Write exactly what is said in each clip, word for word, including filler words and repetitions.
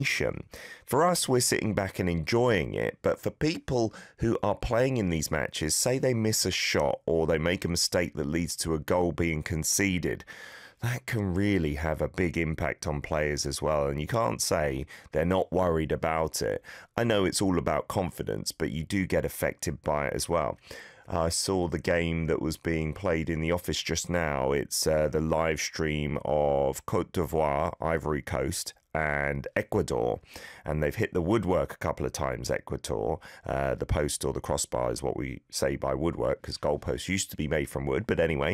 For us, we're sitting back and enjoying it, but for people who are playing in these matches, say they miss a shot or they make a mistake that leads to a goal being conceded, that can really have a big impact on players as well. And you can't say they're not worried about it. I know it's all about confidence, but you do get affected by it as well. I saw the game that was being played in the office just now. It's uh, the live stream of Côte d'Ivoire, Ivory Coast, and Ecuador, and they've hit the woodwork a couple of times. Ecuador, uh, the post or the crossbar is what we say by woodwork, because goalposts used to be made from wood. But anyway,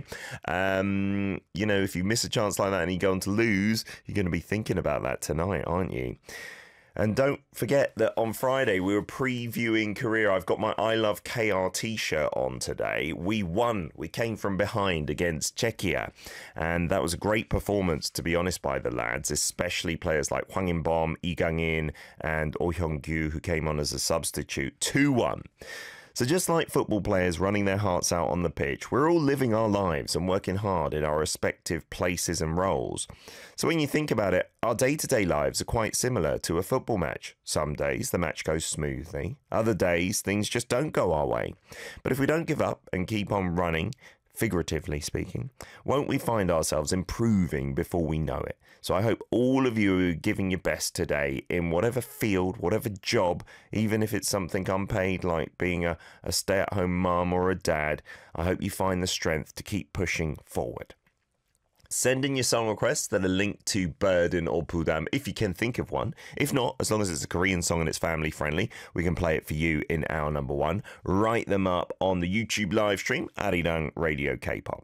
um, you know, if you miss a chance like that and you go on to lose, you're going to be thinking about that tonight, aren't you? And don't forget that on Friday we were previewing Korea. I've got my I Love K R t-shirt on today. We won. We came from behind against Czechia. And that was a great performance, to be honest, by the lads, especially players like Hwang In-bom, Lee Gang-in and Oh Hyung-gyu, who came on as a substitute. two one. So just like football players running their hearts out on the pitch, we're all living our lives and working hard in our respective places and roles. So when you think about it, our day-to-day lives are quite similar to a football match. Some days the match goes smoothly, other days things just don't go our way. But if we don't give up and keep on running, figuratively speaking, won't we find ourselves improving before we know it? So I hope all of you are giving your best today in whatever field, whatever job, even if it's something unpaid like being a, a stay-at-home mum or a dad. I hope you find the strength to keep pushing forward. Send in your song requests that are linked to Burden or Pudam if you can think of one. If not, as long as it's a Korean song and it's family friendly, we can play it for you in our number one. Write them up on the YouTube live stream, Arirang Radio K-pop.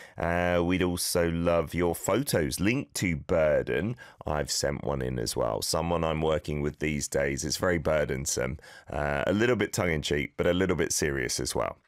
Uh, we'd also love your photos linked to Burden. I've sent one in as well. Someone I'm working with these days. It's very burdensome, uh, a little bit tongue-in-cheek, but a little bit serious as well.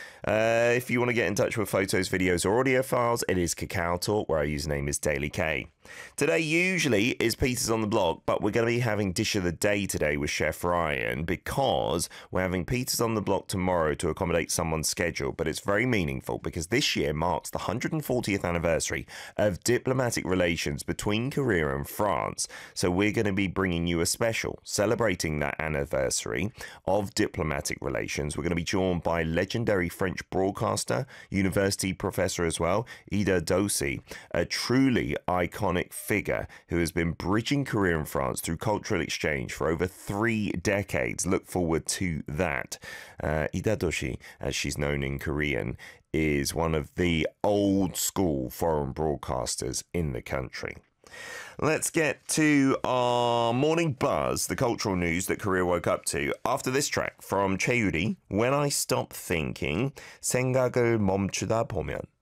Uh, if you want to get in touch with photos, videos, or audio files, it is Kakao Talk, where our username is Daily K. Today usually is Peters on the Block, but we're going to be having Dish of the Day today with Chef Ryan, because we're having Peters on the Block tomorrow to accommodate someone's schedule. But it's very meaningful because this year marks the one hundred fortieth anniversary of diplomatic relations between Korea and France. So we're going to be bringing you a special celebrating that anniversary of diplomatic relations. We're going to be joined by legendary French broadcaster, university professor as well, Ida Dosi, a truly iconic figure who has been bridging Korea and France through cultural exchange for over three decades. Look forward to that. Uh, Ida Dosi, as she's known in Korean, is one of the old school foreign broadcasters in the country. Let's get to our morning buzz, the cultural news that Korea woke up to, after this track from Chae Yuri, When I Stop Thinking, 생각을 멈추다 보면.